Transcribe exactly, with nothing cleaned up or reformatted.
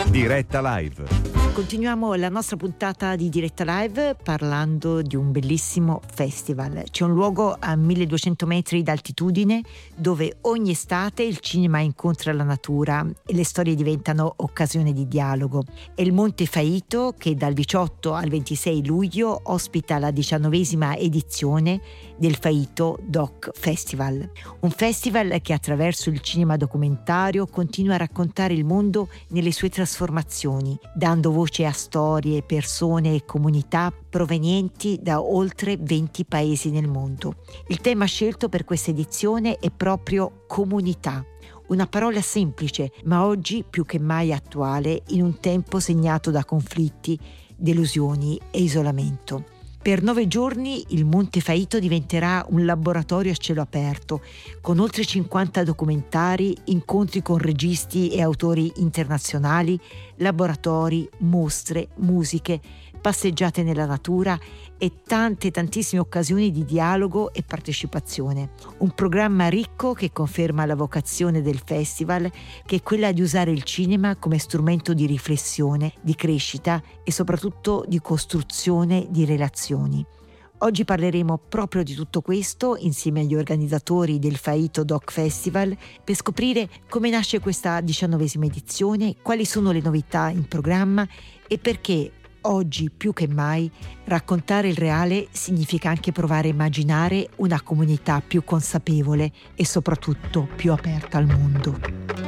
Diretta Live. Continuiamo la nostra puntata di Diretta Live parlando di un bellissimo festival. C'è un luogo a milleduecento metri d'altitudine dove ogni estate il cinema incontra la natura e le storie diventano occasione di dialogo. È il Monte Faito che dal diciotto al ventisei luglio ospita la diciannovesima edizione del Faito Doc Festival. Un festival che attraverso il cinema documentario continua a raccontare il mondo nelle sue trasformazioni, dando voce a storie, persone e comunità provenienti da oltre venti paesi nel mondo. Il tema scelto per questa edizione è proprio comunità. Una parola semplice, ma oggi più che mai attuale in un tempo segnato da conflitti, delusioni e isolamento. Per nove giorni il Monte Faito diventerà un laboratorio a cielo aperto, con oltre cinquanta documentari, incontri con registi e autori internazionali, laboratori, mostre, musiche, passeggiate nella natura e tante tantissime occasioni di dialogo e partecipazione. Un programma ricco che conferma la vocazione del festival, che è quella di usare il cinema come strumento di riflessione, di crescita e soprattutto di costruzione di relazioni. Oggi parleremo proprio di tutto questo insieme agli organizzatori del Faito Doc Festival per scoprire come nasce questa diciannovesima edizione, quali sono le novità in programma e perché oggi più che mai raccontare il reale significa anche provare a immaginare una comunità più consapevole e soprattutto più aperta al mondo.